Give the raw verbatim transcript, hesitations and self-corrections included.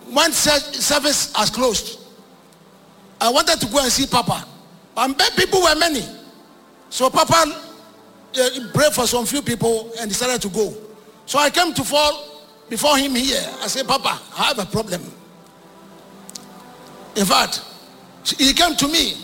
when service has closed, I wanted to go and see Papa. And people were many. So Papa uh, prayed for some few people and decided to go. So I came to fall before him here. I said, Papa, I have a problem. In fact, he came to me.